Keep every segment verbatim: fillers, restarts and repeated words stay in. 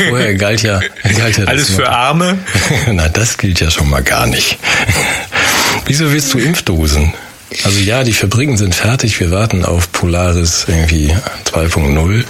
vorher galt ja... Galt ja alles für Arme? Na, das gilt ja schon mal gar nicht. Wieso willst du Impfdosen? Also ja, die Fabriken sind fertig, wir warten auf Polaris irgendwie zwei Punkt null.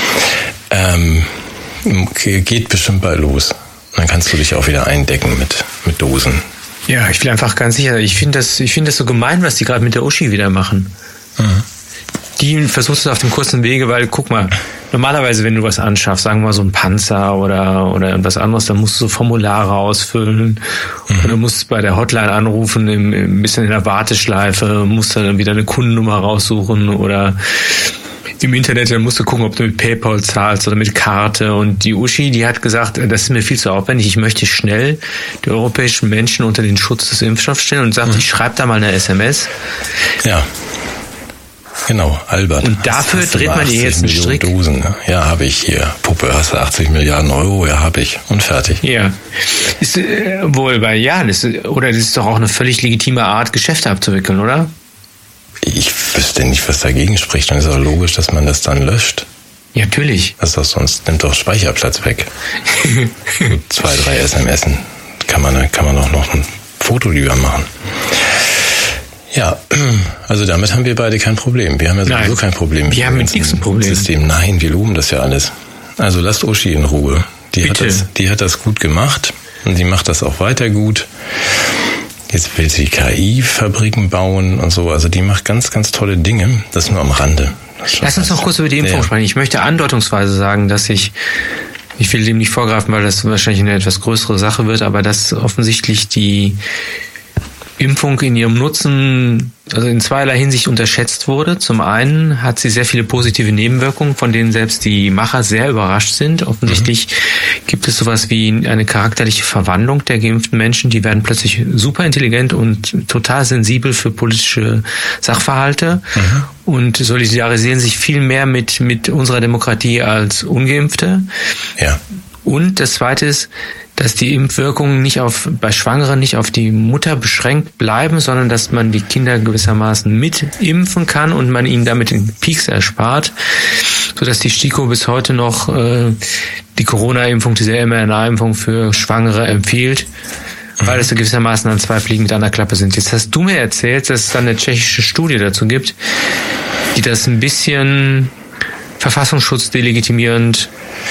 Ähm, geht bestimmt bald los. Dann kannst du dich auch wieder eindecken mit, mit Dosen. Ja, ich will einfach ganz sicher, ich finde das, ich finde das so gemein, was die gerade mit der Uschi wieder machen. Mhm. Die versucht es auf dem kurzen Wege, weil, guck mal, normalerweise, wenn du was anschaffst, sagen wir mal so ein Panzer oder, oder irgendwas anderes, dann musst du so Formulare ausfüllen mhm. oder musst bei der Hotline anrufen, im, im, ein bisschen in der Warteschleife, musst dann wieder eine Kundennummer raussuchen oder im Internet, dann musst du gucken, ob du mit PayPal zahlst oder mit Karte. Und die Uschi, die hat gesagt, das ist mir viel zu aufwendig, ich möchte schnell die europäischen Menschen unter den Schutz des Impfstoffs stellen und sagt, mhm. ich schreibe da mal eine S M S. Ja. Genau, Albert. Und dafür dreht man dir jetzt einen Strick. Dosen, ne? Ja, habe ich hier. Puppe, hast du achtzig Milliarden Euro? Ja, habe ich. Und fertig. Ja. Ist äh, wohl bei, ja, das ist, oder das ist doch auch eine völlig legitime Art, Geschäfte abzuwickeln, oder? Ich wüsste nicht, was dagegen spricht. Dann ist auch logisch, dass man das dann löscht. Ja, natürlich. Das ist doch sonst, nimmt doch Speicherplatz weg. Zwei, drei S M S kann man, kann man auch noch ein Foto lieber machen. Ja, also damit haben wir beide kein Problem. Wir haben ja sowieso Nein. kein Problem mit wir haben mit nichts ein Problem. System. Nein, wir loben das ja alles. Also lasst Uschi in Ruhe. Die hat das, die hat das gut gemacht und sie macht das auch weiter gut. Jetzt will sie K I-Fabriken bauen und so. Also die macht ganz, ganz tolle Dinge. Das nur am Rande. Lass uns noch kurz über die Impfung ja. sprechen. Ich möchte andeutungsweise sagen, dass ich, ich will dem nicht vorgreifen, weil das wahrscheinlich eine etwas größere Sache wird, aber dass offensichtlich die Impfung in ihrem Nutzen also in zweierlei Hinsicht unterschätzt wurde. Zum einen hat sie sehr viele positive Nebenwirkungen, von denen selbst die Macher sehr überrascht sind. Offensichtlich mhm. gibt es sowas wie eine charakterliche Verwandlung der geimpften Menschen. Die werden plötzlich super intelligent und total sensibel für politische Sachverhalte mhm. und solidarisieren sich viel mehr mit, mit unserer Demokratie als Ungeimpfte. Ja. Und das Zweite ist, dass die Impfwirkungen nicht auf, bei Schwangeren nicht auf die Mutter beschränkt bleiben, sondern dass man die Kinder gewissermaßen mit impfen kann und man ihnen damit den Peaks erspart, sodass die STIKO bis heute noch äh, die Corona-Impfung, diese mRNA-Impfung für Schwangere empfiehlt, mhm. weil es so gewissermaßen an zwei Fliegen mit einer Klappe sind. Jetzt hast du mir erzählt, dass es dann eine tschechische Studie dazu gibt, die das ein bisschen Verfassungsschutz delegitimierend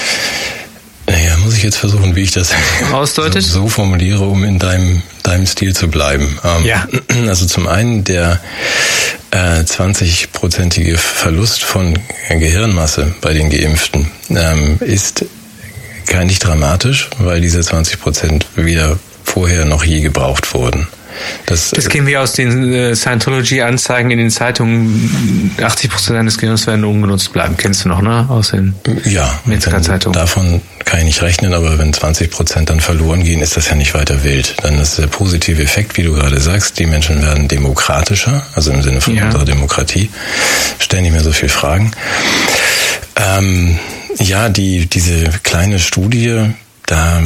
Naja, muss ich jetzt versuchen, wie ich das ausdeutet? So, so formuliere, um in deinem, deinem Stil zu bleiben. Ähm, ja. Also zum einen der äh, zwanzig-prozentige Verlust von Gehirnmasse bei den Geimpften ähm, ist gar nicht dramatisch, weil diese zwanzig Prozent weder vorher noch je gebraucht wurden. Das, das kennen wir aus den äh, Scientology-Anzeigen in den Zeitungen. achtzig Prozent deines Gehirns werden ungenutzt bleiben. Kennst du noch, ne? Aus den ja, Metzger-Zeitungen. Davon kann ich nicht rechnen, aber wenn zwanzig Prozent dann verloren gehen, ist das ja nicht weiter wild. Dann ist der positive Effekt, wie du gerade sagst, die Menschen werden demokratischer, also im Sinne von ja. unserer Demokratie, stellen nicht mehr so viel Fragen. Ähm, ja, die diese kleine Studie, da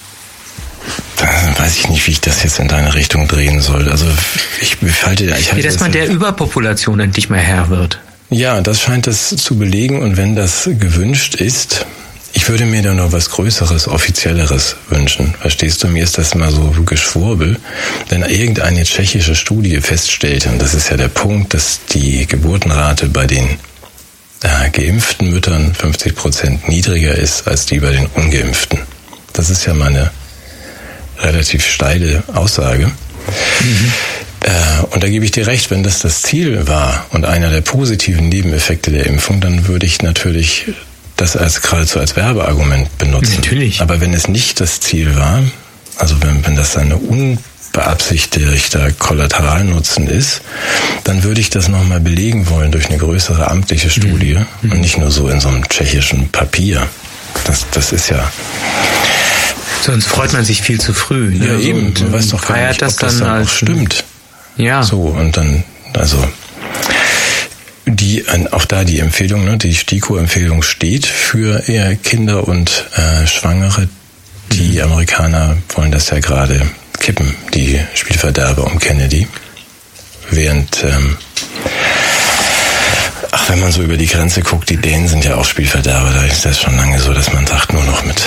Da weiß ich nicht, wie ich das jetzt in deine Richtung drehen soll. Also ich halte da... Ich halte Wie, dass man der Überpopulation endlich mal Herr wird. Ja, das scheint es zu belegen. Und wenn das gewünscht ist, ich würde mir da noch was Größeres, Offizielleres wünschen. Verstehst du? Mir ist das immer so Geschwurbel. Wenn irgendeine tschechische Studie feststellte, und das ist ja der Punkt, dass die Geburtenrate bei den äh, geimpften Müttern fünfzig Prozent niedriger ist als die bei den ungeimpften. Das ist ja meine relativ steile Aussage. Mhm. Äh, und da gebe ich dir recht, wenn das das Ziel war und einer der positiven Nebeneffekte der Impfung, dann würde ich natürlich das als geradezu als Werbeargument benutzen. Natürlich. Aber wenn es nicht das Ziel war, also wenn, wenn das ein unbeabsichtigter Kollateralnutzen ist, dann würde ich das nochmal belegen wollen durch eine größere amtliche Studie mhm. und nicht nur so in so einem tschechischen Papier. Das, das ist ja... Sonst freut man sich viel zu früh. Ja, ne? eben. Man weiß doch gar nicht, das ob das dann, dann auch stimmt. Ja. So, und dann, also, die, auch da die Empfehlung, ne, die STIKO-Empfehlung steht für eher Kinder und äh, Schwangere. Die mhm. Amerikaner wollen das ja gerade kippen, die Spielverderber um Kennedy. Während, ähm, ach, wenn man so über die Grenze guckt, die Dänen sind ja auch Spielverderber. Da ist das schon lange so, dass man sagt, nur noch mit